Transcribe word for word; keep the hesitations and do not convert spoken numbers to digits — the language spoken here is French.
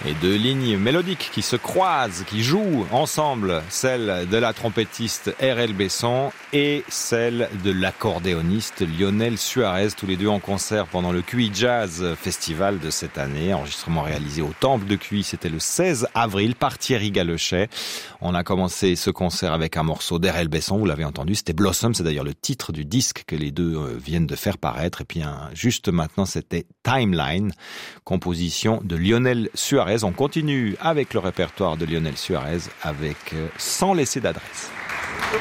Et deux lignes mélodiques qui se croisent, qui jouent ensemble, celle de la trompettiste R L Besson et celle de l'accordéoniste Lionel Suarez, tous les deux en concert pendant le Q I Jazz Festival de cette année. Enregistrement réalisé au Temple de Q I, c'était le seize avril par Thierry Galechet. On a commencé ce concert avec un morceau d'R L Besson, vous l'avez entendu, c'était Blossom, c'est d'ailleurs le titre du disque que les deux viennent de faire paraître. Et puis un, juste maintenant, c'était Timeline, composition de Lionel Suarez. On continue avec le répertoire de Lionel Suarez avec Sans laisser d'adresse.